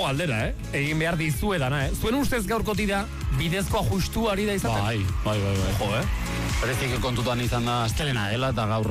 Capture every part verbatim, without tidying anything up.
aldera, eh? Egin behar dizuedana, eh? Zuen ustez gaurko tira, bidezkoa justu ari da izaten? Bai, bai, bai, bai. Jo, eh? Berezik kontutan izan da, astelena dela eta gaur...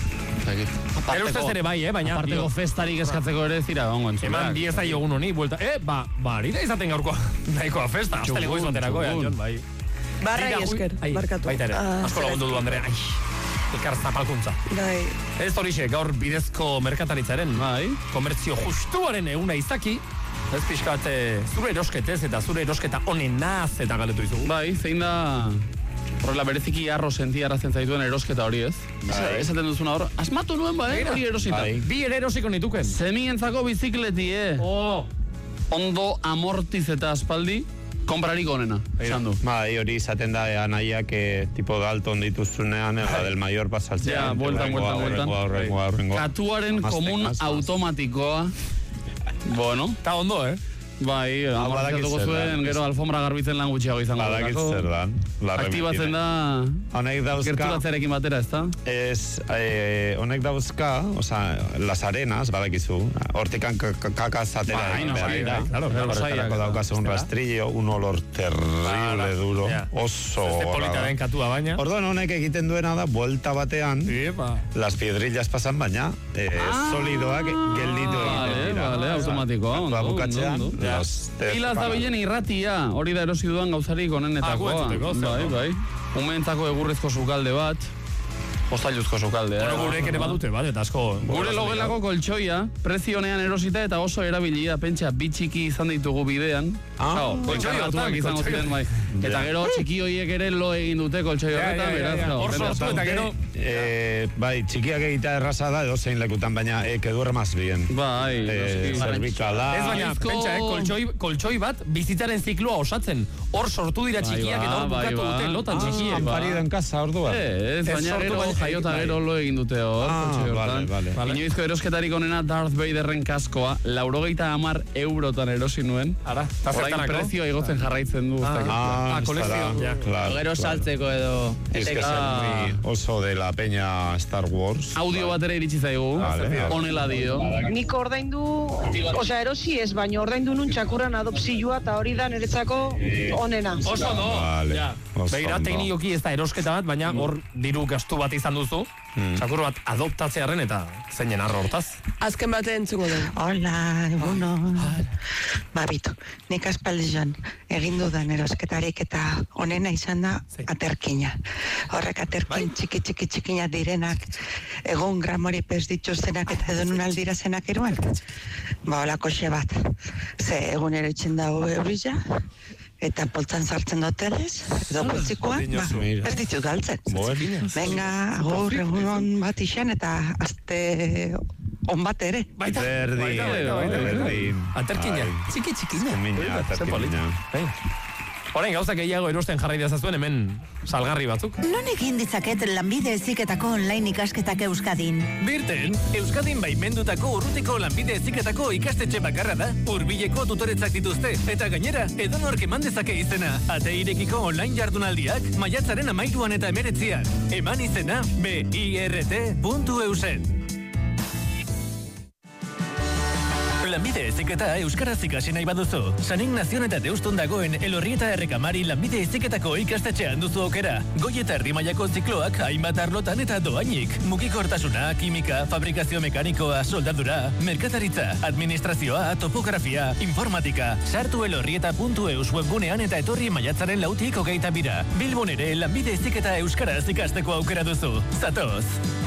Ere ustez ere bai, eh? Baina... Aparteko festarik eskatzeko ere zira, gongo entzun. Eman dieza jogun honi, buelta... Eh, ba, ba, ari da izaten gaurkoa nahikoa festa. Asteleko izaterako, eh, Jon, bai. Barrai esker, barkatu. Baita ere, asko lagundu du, Andrea. Ai, elkar zapalkuntza. Bai. Ez horixe, gaur bidezko merkataritzaren, bai, komertzio justuaren eguna izaki, ez pixkat zure erosketez eta zure erosketa honenaz eta galetu izugu. Bai, zein da... Horrela bereziki arro sentiarazten zaituen erosketa hori, ez? Bai. Esaten duzuna hor, asmatu nuen ba, eh? Hori erosita. Bai. Bi ere erosiko nituken. Semientzako bizikleti, eh? Oh. Ondo amortiz eta aspaldi, konprarik onena, esan du. Bai, hori izaten da anaiak eh, tipo Dalton dituzunean, eta del mayor pasaltzea. Ja, bueltan, bueltan, bueltan. Katuaren komun automatikoa. Bueno. Ta ondo, eh? Bai, amortizatuko zuen, gero alfombra garbitzen lan gutxiago izango. Badakit zer dan. Aktibatzen da... Honek dauzka... Gerturatzearekin batera, ez da? Ez, eh, honek dauzka, oza, las arenas, badakizu, hortikan kakaz atera egin behar dira. Horretarako daukazu un rastrillo, un olor terrible duro, oso... Este polita den katua baina. Orduan honek egiten duena da, vuelta batean, las piedrillas pasan baina, solidoak gelditu egiten dira. Vale, automatikoa. Katua bukatzean, Pilaz da bilen irratia, hori da erosi dudan gauzarik onenetakoa. Bai, bai. Umentzako egurrezko sukalde bat, hostailuzko sukalde. Bueno, gurek ere badute, bat, eta asko... Gure logelako koltsoia, prezionean erosita eta oso erabilia, pentsa, bitxiki izan ditugu bidean. Ah, koltsoi batuak izango ziren, bai. Eta gero txiki hoiek ere lo egin dute koltsoi horretan, beraz, hor sortu eta gero... Bai, txikiak egitea erraza da, edo zein lekutan, baina que duerre maz bien. Bai, zerbikala... Ez baina, pentsa, koltsoi bat bizitzaren zikloa osatzen. Hor sortu dira txikiak eta hor bukatu dute lotan txikiak. Amparido en casa, orduan. Ez, baina gero jaiota gero lo egin dute hor. Inoizko erosketarik onena Darth Vaderren kaskoa, laurogeita hamar eurotan erosi nuen. Ara, orain prezioa igotzen jarraitzen du. Ah, kolekzio. Gero saltzeko edo... Oso de la peña Star Wars. Audio batera iritsi zaigu, honela dio. Nik ordaindu, osea, erosi ez, baina ordaindu nun txakurran adopzioa eta hori da niretzako onena. Oso no. Begira, teknikoki ez da erosketa bat, baina hor diru gastu bat izan duzu, txakur bat adoptatzearen eta zeinen arro hortaz. Azken bate entzuko du. Hola, eguno. Babito, nik aspaldi joan egin dudan erosketarik eta onena izan da aterkina. Horrek aterkin txiki txiki txikina direnak egun gramori pez dituztenak eta edonun aldira zenak eruan. Ba, holako xe bat. Ze egunero itxen dago eurila, eta poltzan sartzen dotelez, edo poltzikoan, ba, ez ditut galtzen. Venga, agur, egunon bat isen, eta azte on bat ere. Baita, baita, berdin. Aterkina, txiki txikina. Aterkina. Horain, gauzak gehiago erosten jarrai dezazuen hemen salgarri batzuk. Non egin ditzaket lanbide heziketako online ikasketak Euskadin? Birten, Euskadin baimendutako urrutiko lanbide heziketako ikastetxe bakarra da. Hurbileko tutoretzak dituzte, eta gainera, edonork eman dezake izena. Ate irekiko online jardunaldiak, maiatzaren amairuan eta emeretzian. Eman izena, birt puntu eusen. Lanbide heziketa euskaraz ikasi nahi baduzu. San Ignazion eta Deustun dagoen Elorrieta Errekamari lanbide heziketako ikastetxean duzu aukera. Goi eta erdi mailako zikloak hainbat arlotan eta doainik. Mugikortasuna, kimika, fabrikazio mekanikoa, soldadura, merkataritza, administrazioa, topografia, informatika. Sartu elorrieta puntu eus webgunean eta etorri maiatzaren lautik hogeita bira. Bilbon ere lanbide heziketa euskaraz ikasteko aukera duzu. Zatoz!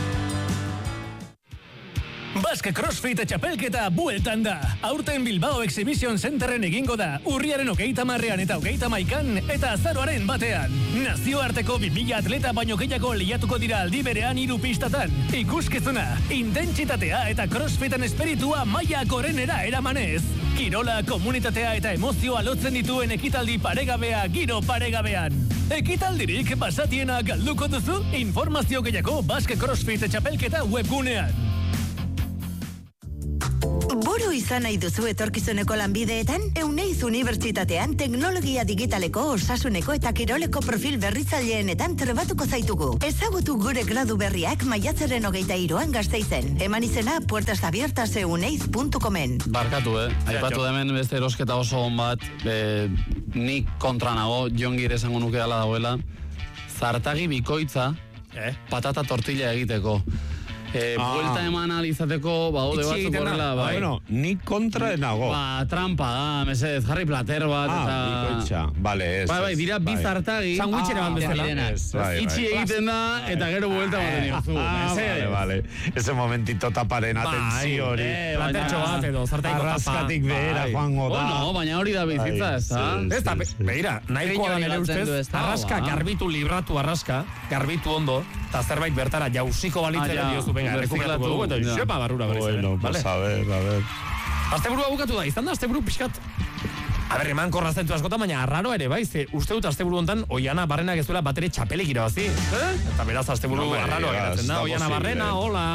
Basque CrossFit txapelketa bueltan da. Aurten Bilbao Exhibition Centerren egingo da. Urriaren hogeita marrean eta hogeita maikan eta azaroaren batean. Nazioarteko bi mila atleta baino gehiago lehiatuko dira aldi berean hiru pistatan. Ikuskizuna, intentsitatea eta CrossFiten espiritua maila gorenera eramanez. Kirola, komunitatea eta emozioa lotzen dituen ekitaldi paregabea giro paregabean. Ekitaldirik basatiena galduko duzu? Informazio gehiago Basque CrossFit txapelketa webgunean. Buru izan nahi duzu etorkizuneko lanbideetan? Euneiz Unibertsitatean teknologia digitaleko, osasuneko eta kiroleko profil berritzaileenetan trebatuko zaitugu. Ezagutu gure gradu berriak maiatzaren hogeita hiruan Gasteizen. Eman izena puertas abiertas euneiz puntu comen. Barkatu, eh? Aipatu demen beste erosketa oso on bat, eh, nik kontra nago, jongire esango nuke dala dagoela, zartagi bikoitza, eh? Patata tortilla egiteko. Eh, ah. Buelta eman alizateko, ba, ode batzuk horrela, bai. Bueno, nik kontra nago. Ba, trampa da, mesedez, jarri plater bat, ah, eta... Ah, bikoitza, bale, ez. Bai, bai, dira bi zartagi. Sandwichera bat bezala. Itxi egiten da, eta gero buelta bat denizu. Ah, vale, vale. Ese momentito taparen atentzio hori. Platertxo bat edo, zartaiko tapa. Arraskatik behera, joango da. Bueno, baina hori da bizitza, ez da? Ez da, behira, nahikoa da nire ustez, arraska, garbitu libratu arraska, garbitu ondo, eta zerbait bertara jausiko balitzera diozu, venga, errekuperatuko dugu, eta xepa barrura berriz. Bueno, pues a ver, a ver. Asteburua bukatu da, izan da asteburu pixkat. A ber, eman korrazentu askotan, baina arraro ere, bai, ze uste dut asteburu hontan Oiana Barrenak ez duela batere txapelek irabazi. Eh? Eta beraz asteburu arraro geratzen da, Oiana Barrena, hola.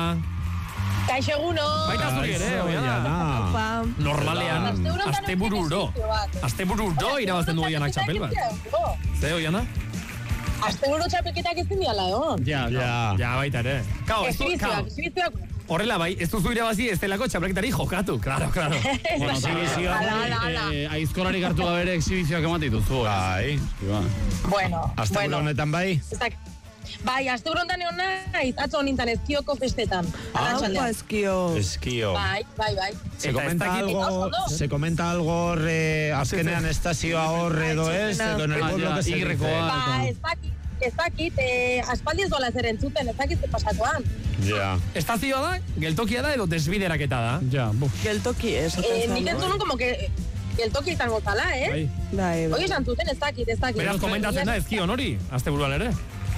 Kaixo eguno. Baita zuri ere, Oiana. Normalean, astebururo. Astebururo irabazten du Oianak txapel bat. Ze, Oiana? Asteburu txapelketak ez diala, egon. Ja, ja. Ja, baita ere. Kao, ez du, kao. Horrela bai, ez duzu irabazi ez delako txapelketari jokatu, claro, claro. Bueno, exhibizioa, aizkolari hartu gabere exhibizioak ematitu zu. Bai. Bueno, asteburu honetan bai? Bai, asteburu honetan egon naiz, atzo honintan eskioko festetan. Aupa eskio. Eskio. Bai, bai, bai. Se comenta algo, se comenta algo horre, azkenean estazioa horre edo ez, edo en el pueblo que se dice. Ba, ez dakit, ez dakit, aspaldi ez dola zer entzuten, ez dakit pasatuan. Ja. Estazioa da, geltokia da edo desbideraketa da? Ja, buf. Geltoki, ez. Nik entzun como que geltoki izango zala, eh? Bai, bai. Hoi esan zuten, ez dakit, ez dakit. Beraz komentatzen da ezkion hori, asteburuan ere?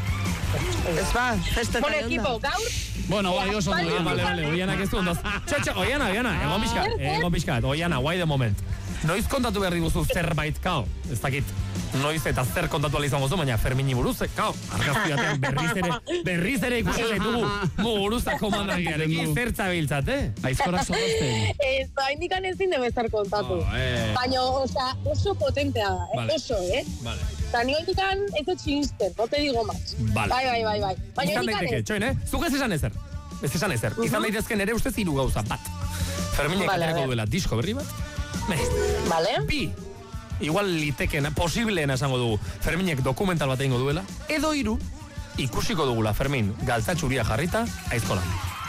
Ez ba, festetan Bueno, equipo, gaur... Bueno, bai, oso ondo. Vale, vale, Oianak ez du ondoz. Txo, txo, Oiana, Oiana, egon bizkat, egon bizkat. Oiana, why the moment. Noiz kontatu behar diguzu zerbait, kao, ez dakit, noiz eta zer kontatu ala izango zu, baina Fermini buruz, kao, argazki batean berriz ere, berriz ere ikusi zaitugu, muguruzako mandagiarekin, zertza biltzat, eh? Aizkorak zorrozten. Ez, hain dikan ezin debe estar kontatu. Baina, oza, oso potentea da, oso, eh? Vale. Eta ni hain dikan ez dut sinisten, no te digo más. Bai, bai, bai, bai. Baina izan daiteke, txoin, eh? Zuk ez esan ezer, ez esan ezer. Izan daitezken ere ustez hiru gauza, bat. Ferminek aterako duela disko berri bat, Vale. Bi, igual litekena, posibleena esango dugu, Ferminek dokumental bat egingo duela, edo hiru, ikusiko dugula Fermin galtzatxuria jarrita, aizkolan.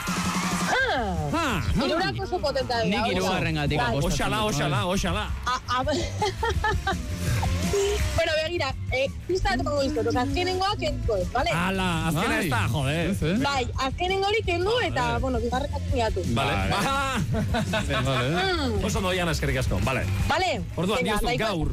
Ah, irurako oso potenta dira. Nik irugarren gatik. Oxala, oxala, oxala. Bueno, begira, eh, pista dut izan, oza, azkenengoa kenduko ez, vale? Ala, azkena ez da, joder. Bai, azkenengo hori kendu eta, bueno, bigarrekak miatu. Vale. Oso no Oiana eskerrik asko, vale. Vale. Orduan, diozu gaur.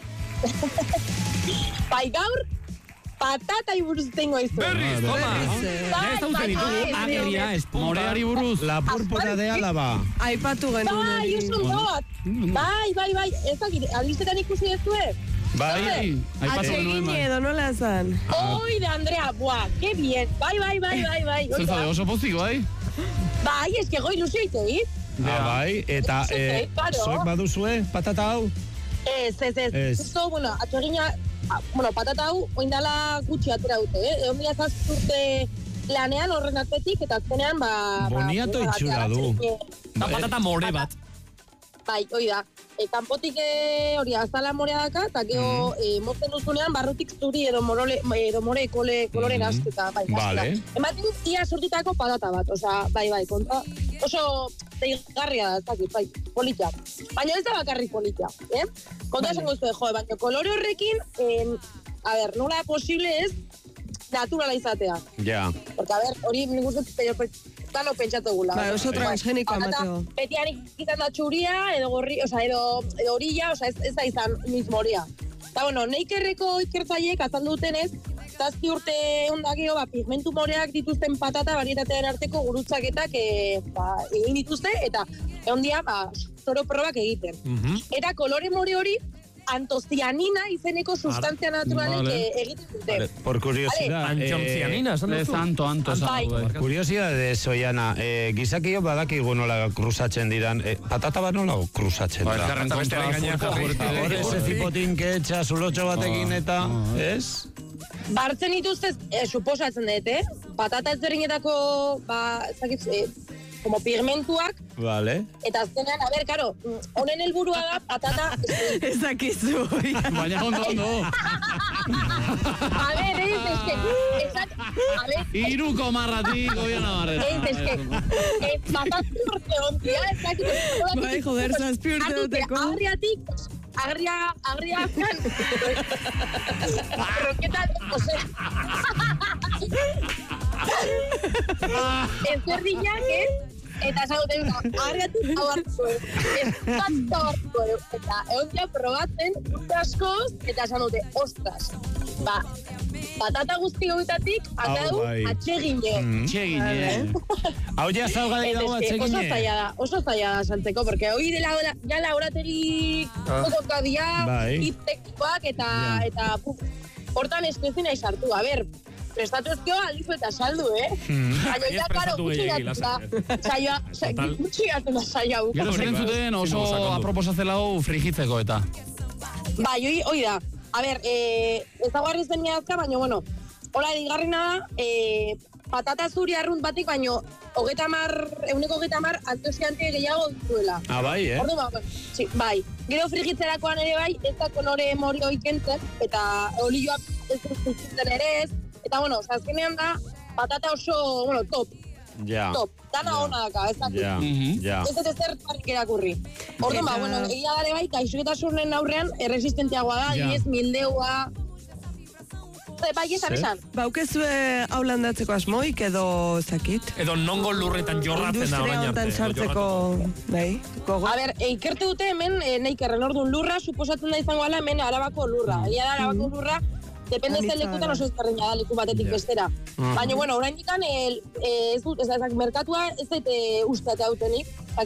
Bai, gaur, patata iburuz tengo izu. Berriz, toma. Ez hau zen ditugu, ageria, espunta. Moreari buruz. La púrpura de Álava. Aipatu genuen hori. Bai, oso dut. Bai, bai, bai, ez dakit, albistetan ikusi ez duet. Bai, aipatu genuen bai. edo nola zan. Oi, de Andrea, buah, que bien. Bai, bai, bai, bai, bai. Zer zade, oso pozik, bai? Bai, ez que goi luzio iteit. Ah, bai, eta zoek baduzue patata hau? Ez, ez, ez. Justo, bueno, atxorina, bueno, patata hau, oindala gutxi atera dute, eh? Egon dira zazurte lanean horren atletik, eta azkenean, ba... Boniato itxura du. Eta patata more bat. Bai, hoi da. E, kanpotik hori azala morea daka, eta gero mm. mozten duzunean barrutik zuri edo, morole, edo more kole, koloren mm. asketa. Bai, vale. Ematen ia sortitako patata bat, oza, bai, bai, konta. Oso deigarria da, ez dakit, bai, politia. Baina ez da bakarrik politia, eh? Konta esan guztu, jo, baina kolore horrekin, eh, a ber, nola posible ez naturala izatea. Ja. Porque, a ber, hori nik uste plano pentsatu gula. Ba, oso transgeniko amateo. Betianik izan da txuria, edo gorri, oza, edo, edo orilla, oza, ez, ez da izan mismoria. Eta, bueno, neikerreko ikertzaiek azaldu dutenez, zazpi urte ondakio, ba, pigmentu moreak dituzten patata varietatean arteko gurutzaketak e, ba, egin dituzte, eta egon dia, ba, zoro probak egiten. Mm-hmm. Eta kolore more hori antocianina izeneko sustantzia naturalek vale. egiten dute. Vale. Por curiosidad. Antocianina, esan duzu? Anto, anto, esan Curiosidad de Soiana, eh, gizakio badakigu nola kruzatzen diran, eh, patata bat nola kruzatzen da? Elkarren kontra Hor ese zipotin que etxa zulotxo batekin eta, ez? Bartzen dituztez, eh, suposatzen dut, eh? Patata ezberdinetako, ba, ezakit, eh, como pigmentuak. Vale. Eta azkenean, a ber, karo, honen helburua da, patata... Ezakizu. Baina ondo, ondo. A ber, ez, ez que... Ezak, a ber... Iruko marratik, goia nabarrez. Ez, ez que... Eh, patata urte ondia, ezakit... Bai, joder, zazpi urte duteko. Agriatik... Agria, agria... Roketan, ose... Ez berdinak, ez? Eta esagoten, agriatik hau hartu, ez tanto hartu, eta egon dira probatzen, urte askoz, eta esan dute, ostras, ba, patata guzti goitatik, akadu, atsegine. Atsegine. Hau ja zaugadei dago atsegine. Oso zaila da, oso zaila da saltzeko, porque hoi dela, ja laborategi fotokadia, hiptekikoak, eta, eta, hortan eskezina izartu, a ber, prestatu ezkio aldizu eta saldu, eh? Baina ja, karo, gutxi gaten da. Saioa, gutxi gaten da saioa. Gero zeren zuten oso aproposazela hau frigitzeko eta. Bai, hoi, hoi da. A ber, eh, ez dago arrizten niazka, baina, bueno, hola, digarrina da, eh, patata zuri arrunt batik, baina hogeta mar, eguneko hogeta mar, antioxidantia gehiago duela. Ah, bai, eh? Ordu, ba, sí, bai. Gero frigitzerakoan ere bai, ez da konore mori hoikentzen, eta olioak ez dut ere ez, eta, bueno, azkenean da, patata oso, bueno, top. Ja. Top. Dana ja. ona daka, ez dakit. Ja. Ja. Ez dut ezer parrik erakurri. Orduan, ba, bueno, egia dare bai, gaixoketasunen aurrean, erresistentiagoa da, Ja. diez, mildeua... Bai, ez abesan. Ba, ukezue hau landatzeko asmoik edo zakit? Edo nongo lurretan jorratzen da orain arte. Industria hontan sartzeko, bai, gogo. A ber, ikertu dute hemen, e, neikerren orduan lurra, suposatzen da izango ala hemen arabako lurra. Egia da arabako lurra, depende zen lekutan oso ezberdina da leku batetik bestera. Baina, bueno, orain dikan, ez dut, ez da, merkatua ez dut uste eta hautenik,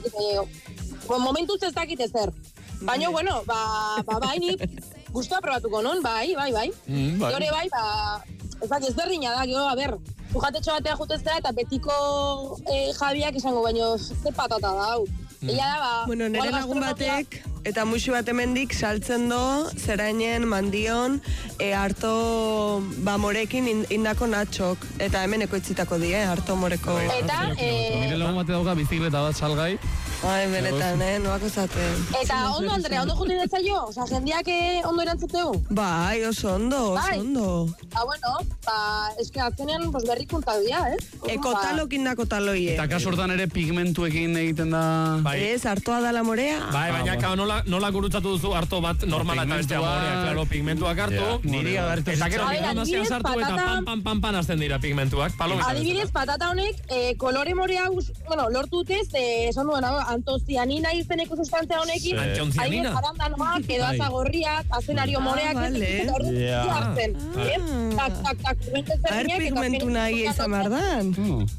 momentuz ez dakit ezer. Baina, bueno, ba, ba, bai, ni guztua probatuko non, bai, bai, bai. Mm, bai. Gure bai, ba, ez dakit ezberdina da, gero, a ber, sujatetxo batea juteztea eta betiko eh, jabiak izango, baino, ze patata da, hau. Ella da, ba... Bueno, nire lagun batek, eta musu bat hemendik saltzen do, zerainen, mandion, e, harto, ba, morekin in, indako natxok. Eta hemen ekoitzitako die, harto moreko. Eta, eh... Nire lagun batek dauka bizikleta bat salgai. Ai, benetan, eh, noako zaten. Eta ondo, Andrea, ondo juti detza jo? Osa, jendiak ondo erantzuteu? Bai, oso ondo, oso ondo. Ba, bueno, ba, eske azkenean, pues, berrikuntak dira, eh? Eko talokin dako taloie. Eta kasortan ere pigmentuekin egiten da... Ez, hartoa da la morea. Bai, baina, kao, nola, nola gurutzatu duzu harto bat normala eta bestea morea, klaro, pigmentuak hartu. Niri agertu Eta gero, mikroondasean sartu eta pan, pan, pan, pan azten dira pigmentuak. Adibidez, patata honek, eh, kolore morea, bueno, lortu dutez, eh, esan duen, antocianina izeneko sustantzia honekin, antocianina? Adibidez, arandanoak, edo azagorriak, azenario moreak, ez dut hartzen. Tak, tak, tak, A ver, pigmentu nahi izan bardan.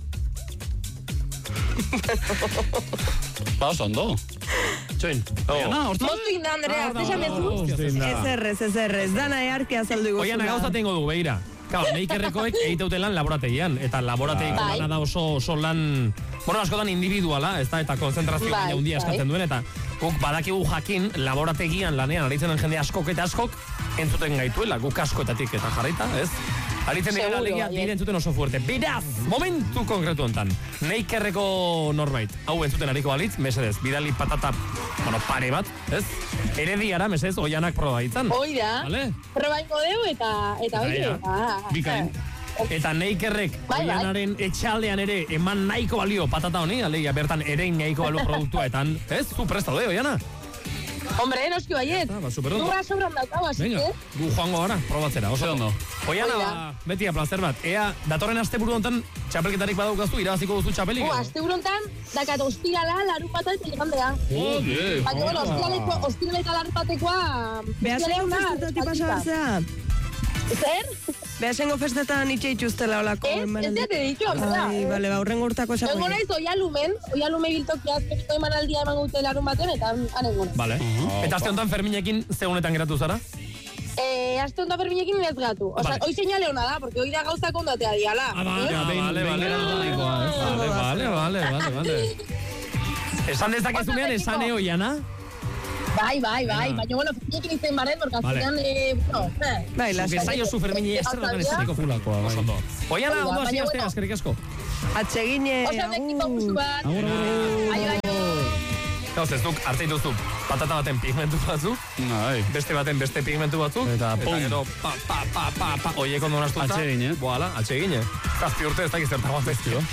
Ba, oso ondo. Txoin. Moztu inda, Andrea, zesan bezu? Ez errez, ez errez, dana earke azaldu iguzula. Oian, gauza tengo du, beira. Kao, neikerrekoek egiteute lan laborategian, eta laborategiko Bai. lana da oso, oso lan... Bueno, askotan individuala, ez da, eta konzentrazio Bai, baina hundia eskatzen duen, eta guk badakigu jakin laborategian lanean aritzen den jende askok eta askok entzuten gaituela, guk askoetatik eta jarraita, ez? Aritzen dira Seguro, legia, bai. dire entzuten oso fuerte. Beraz, momentu konkretu hontan, neikerreko norbait, hau entzuten ariko balitz, mesedez, bidali patata, bueno, pare bat, ez? Erediara, mesedez, oianak proba ditzan. Hoi da, Vale? probaiko deu eta, eta hori. Bikain. Eta neikerrek, Bai, bai. oianaren etxaldean ere eman nahiko balio patata honi, alegia bertan erein nahiko balio produktua, etan, ez? Zu presta daude, oiana? Hombre, noski baiet. Ah, ba, superondo. Lurra sobran daukau, así Venga, que... gu joango gara, probatzera, oso ondo. Oiana, Oida. ba, beti placer bat, ea, datorren asteburu hontan txapelketarik badaukazu, irabaziko duzu txapelik? Oh, asteburontan, dakat ostirala, larun bata eta igandea. Jode, Baina, bueno, ostiraleko, ostirala eta larun batekoa... Beha zein festetatik pasa batzea? Zer? Behasengo festetan itxe itxuztela olako. Ez, ez dute ditu, amara. Ai, bale, ba, horrengo urtako esako. Egon naiz, oialumen, oialume biltokia azkeniko emanaldia eman gute larun baten, eta anengo naiz. Vale. Eta azte honetan Ferminekin zegunetan geratu zara? Eh, azte honetan Ferminekin ez gatu. Osa, hoi seinale hona da, porque hoi da gauzak ondatea diala. Ah, vale, vale, vale, vale, vale, vale, vale. Esan dezakezunean, esan eo, Iana? Bai, bai, bai, baina, bueno, Ferminekin izan baren, porque azkenean, eh, bueno, eh. Bai, lasai. Bezaio zu Fermine, ez zerrotan esateko fulakoa, bai. Oiana, ondo hasi astea, eskerrik asko. Atsegine, Osa, nekiko musu bat. Agur, agur, Bai, bai, Gauz, ez duk, arte dituzu, patata baten pigmentu batzuk, beste baten beste pigmentu batzuk, eta gero, pa, pa, pa, pa, pa, oiek ondo nastuta. Atsegine. Boala, atsegine. Zazpi urte ez dakiz zertagoan beztio.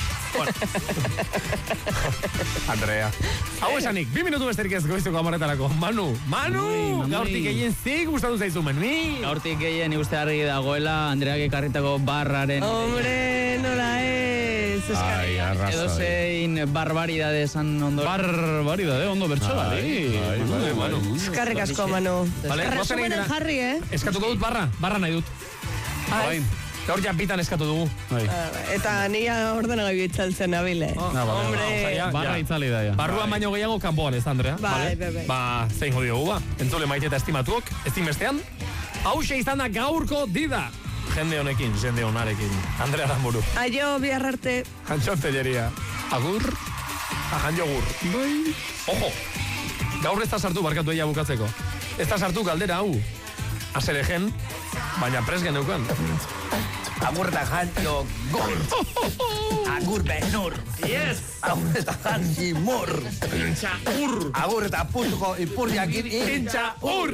Andrea. Hau esanik, bi minutu besterik ez goizuko amaretarako. Manu, Manu, gaurtik gehien zik gustatu zaizu menui. Gaurtik gehien ikuste argi dagoela Andreak ekarritako barraren. Hombre, nola ez. Ai, arrazoi. Edo zein barbaridade esan ondo. Barbaridade, ondo bertsolari. Bai, bai, Eskarrik asko, Manu. Resumenen jarri, eh? Eskatuko dut barra, barra nahi dut. Bai. Gaur ja bitan eskatu dugu. Eta nia ordena gabi itzaltzen nabile. Hombre. Barra itzali da, ja. Barruan baino gehiago kanpoan ez, Andrea. Bai, bai, bai. Ba, zein jodio guba. Entzule maite eta estimatuok, ezin bestean. Hauxe izan da gaurko dida. Jende honekin, jende honarekin. Andrea Aramburu. Aio, bihar arte. Antxon Telleria. Agur. Ajan jogur. Bai. Ojo. Gaur ez da sartu barkatu eia bukatzeko. Ez da sartu galdera hau. Azere gen, baina pres geneukan. Agur eta jantzio gort. Agur benur. Yes. Agur eta jantzi mur. Pintxa ur. Agur eta putko ipurriakin. Pintxa ur.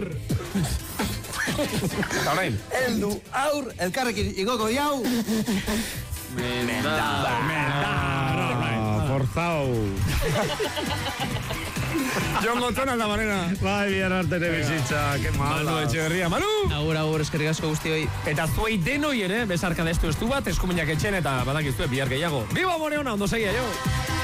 Eta orain. Eldu aur elkarrekin igoko jau. Menda. Menda. Forzao. Jon Gotzon alda manera. Bai, bihar arte ere bizitza, que mala. Manu Etxeberria, Manu! Agur, agur, eskerrik asko guztioi. Eta zuei denoi ere, besarka destu estu bat, eskuminak etxen eta badakizue bihar gehiago. Biba Moreona, ondo segia, jo!